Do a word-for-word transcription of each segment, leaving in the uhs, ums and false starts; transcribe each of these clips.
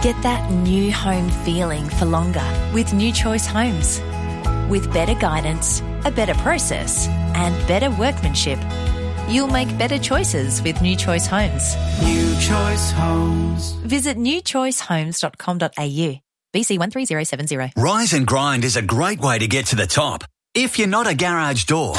Get that new home feeling for longer with New Choice Homes. With better guidance, a better process, and better workmanship, you'll make better choices with New Choice Homes. New Choice Homes. Visit new choice homes dot com dot a u. B C one three zero seven zero. Rise and Grind is a great way to get to the top. If you're not a garage door.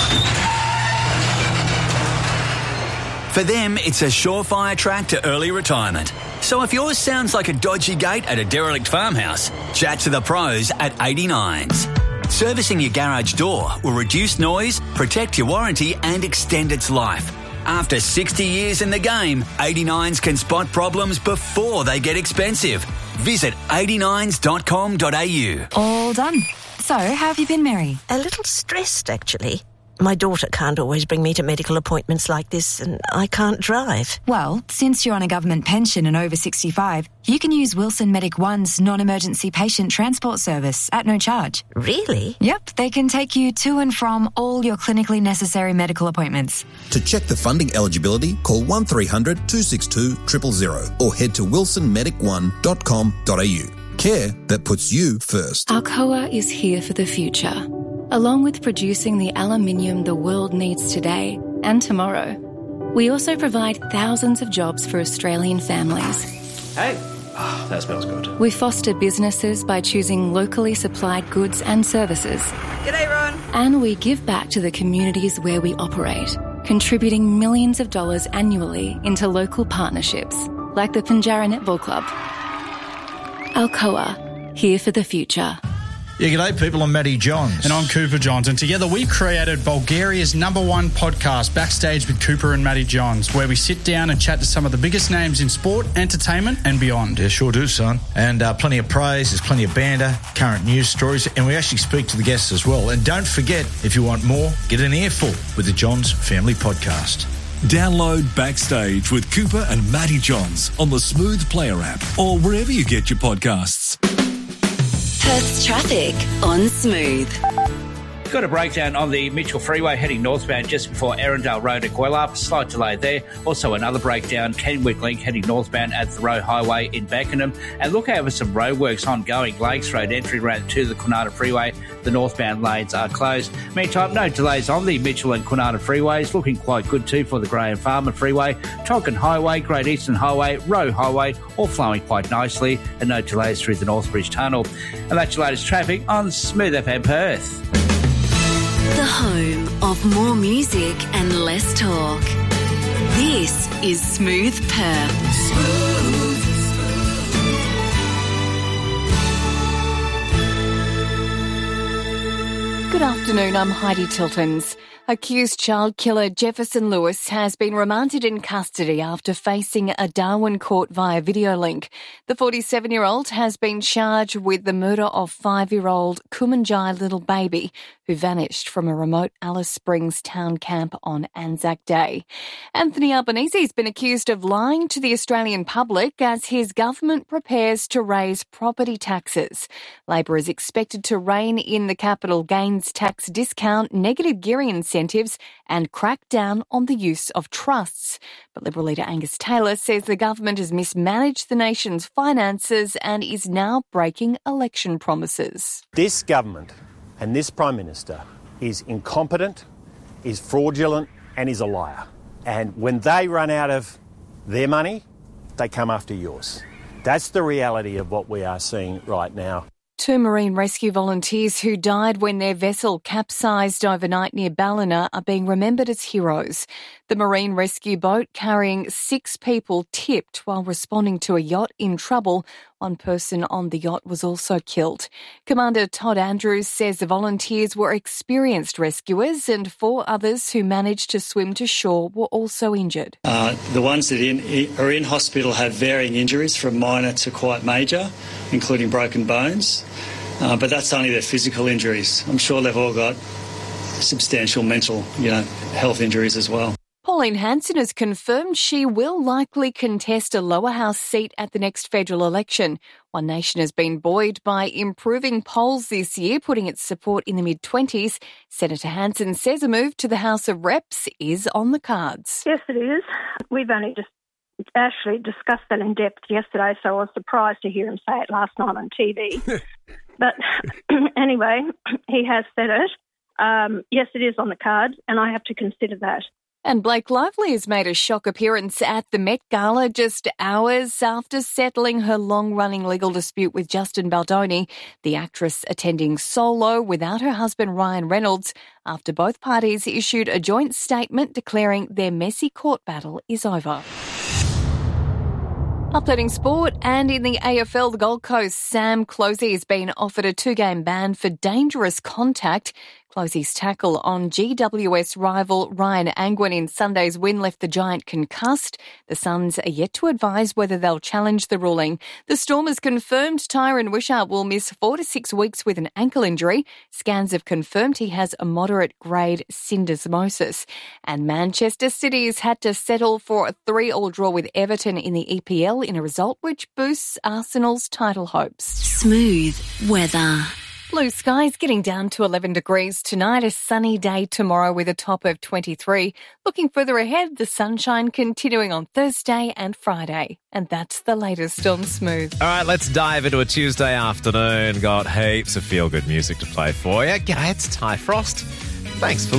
For them, it's a surefire track to early retirement. So if yours sounds like a dodgy gate at a derelict farmhouse, chat to the pros at eighty-nines. Servicing your garage door will reduce noise, protect your warranty and extend its life. After sixty years in the game, eighty-nines can spot problems before they get expensive. Visit eighty-nines dot com dot a u. All done. So, how have you been, Mary? A little stressed, actually. My daughter can't always bring me to medical appointments like this, and I can't drive. Well, since you're on a government pension and over sixty-five, you can use Wilson Medic One's non-emergency patient transport service at no charge. Really? Yep, they can take you to and from all your clinically necessary medical appointments. To check the funding eligibility, call one three hundred two six two zero zero zero or head to wilson medic one dot com dot a u. Care that puts you first. Alcoa is here for the future. Along with producing the aluminium the world needs today and tomorrow, we also provide thousands of jobs for Australian families. Hey, oh, that smells good. We foster businesses by choosing locally supplied goods and services. G'day, Ron. And we give back to the communities where we operate, contributing millions of dollars annually into local partnerships, like the Pinjarra Netball Club. Alcoa, here for the future. Yeah, g'day people, I'm Matty Johns. And I'm Cooper Johns, and together we've created Bulgaria's number one podcast, Backstage with Cooper and Matty Johns, where we sit down and chat to some of the biggest names in sport, entertainment and beyond. Yeah, sure do, son. And uh, plenty of praise, there's plenty of banter, current news stories, and we actually speak to the guests as well. And don't forget, if you want more, get an earful with the Johns Family Podcast. Download Backstage with Cooper and Matty Johns on the Smooth Player app or wherever you get your podcasts. Perth's traffic on Smooth. Got a breakdown on the Mitchell Freeway heading northbound just before Arundel Road at Gwelup. Slight delay there. Also another breakdown, Kenwick Link heading northbound at the Roe Highway in Beckenham. And look out for some roadworks ongoing. Lakes Road entry route to the Kwinana Freeway. The northbound lanes are closed. Meantime, no delays on the Mitchell and Kwinana freeways. Looking quite good too for the Graham Farmer Freeway. Tonkin Highway, Great Eastern Highway, Roe Highway, all flowing quite nicely. And no delays through the Northbridge Tunnel. And that's your latest traffic on Smooth F M Perth. The home of more music and less talk. This is Smooth Perth. Smooth. Good afternoon, I'm Heidi Tiltons. Accused child killer Jefferson Lewis has been remanded in custody after facing a Darwin court via video link. The forty-seven-year-old has been charged with the murder of five-year-old Kumanjai little baby who vanished from a remote Alice Springs town camp on Anzac Day. Anthony Albanese has been accused of lying to the Australian public as his government prepares to raise property taxes. Labor is expected to rein in the capital gains tax discount, negative gearing incentives and crack down on the use of trusts. But Liberal leader Angus Taylor says the government has mismanaged the nation's finances and is now breaking election promises. This government and this Prime Minister is incompetent, is fraudulent and is a liar. And when they run out of their money, they come after yours. That's the reality of what we are seeing right now. Two marine rescue volunteers who died when their vessel capsized overnight near Ballina are being remembered as heroes. The marine rescue boat carrying six people tipped while responding to a yacht in trouble. One person on the yacht was also killed. Commander Todd Andrews says the volunteers were experienced rescuers and four others who managed to swim to shore were also injured. Uh, the ones that in, are in hospital have varying injuries from minor to quite major, including broken bones. Uh, but that's only their physical injuries. I'm sure they've all got substantial mental, you know, health injuries as well. Pauline Hanson has confirmed she will likely contest a lower house seat at the next federal election. One Nation has been buoyed by improving polls this year, putting its support in the mid-twenties. Senator Hanson says a move to the House of Reps is on the cards. Yes, it is. We've only just Ashley discussed that in depth yesterday, so I was surprised to hear him say it last night on T V. But anyway, he has said it. Um, yes, it is on the card, and I have to consider that. And Blake Lively has made a shock appearance at the Met Gala just hours after settling her long-running legal dispute with Justin Baldoni, the actress attending solo without her husband Ryan Reynolds, after both parties issued a joint statement declaring their messy court battle is over. Updating sport, and in the A F L, the Gold Coast Sam Closey has been offered a two-game ban for dangerous contact. Closey's tackle on G W S rival Ryan Angwin in Sunday's win left the Giant concussed. The Suns are yet to advise whether they'll challenge the ruling. The Storm has confirmed Tyron Wishart will miss four to six weeks with an ankle injury. Scans have confirmed he has a moderate-grade syndesmosis. And Manchester City has had to settle for a three-all draw with Everton in the E P L in a result which boosts Arsenal's title hopes. Smooth weather. Blue skies getting down to eleven degrees tonight, a sunny day tomorrow with a top of twenty-three. Looking further ahead, the sunshine continuing on Thursday and Friday. And that's the latest on Smooth. All right, let's dive into a Tuesday afternoon. Got heaps of feel-good music to play for you. G'day, it's Ty Frost. Thanks for